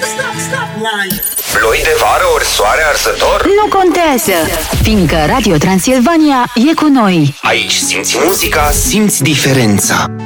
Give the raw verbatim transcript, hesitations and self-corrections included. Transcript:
Ploi de vară ori soare arzător? Nu contează, fiindcă Radio Transilvania e cu noi. Aici simți muzica, simți diferența.